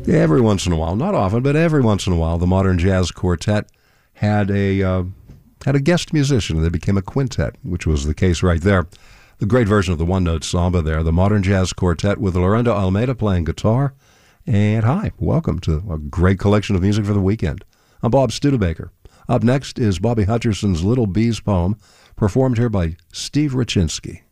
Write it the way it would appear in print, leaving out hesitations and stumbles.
Every once in a while, not often, but every once in a while, the Modern Jazz Quartet had a guest musician, and they became a quintet, which was the case right there. The great version of the one-note samba there, the Modern Jazz Quartet with Lorinda Almeida playing guitar. And hi, welcome to a great collection of music for the weekend. I'm Bob Studebaker. Up next is Bobby Hutcherson's Little Bees poem, performed here by Steve Rachinsky.